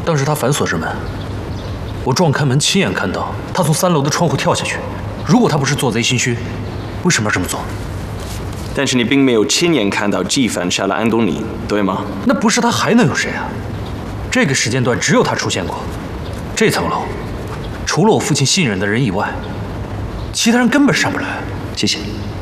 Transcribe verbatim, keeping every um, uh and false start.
当时他反锁着门，我撞开门，亲眼看到他从三楼的窗户跳下去。如果他不是做贼心虚，为什么要这么做？ 但是你并没有亲眼看到纪凡杀了安东尼，对吗？ 那不是他还能有谁啊？这个时间段只有他出现过。这层楼，除了我父亲信任的人以外，其他人根本上不来。谢谢。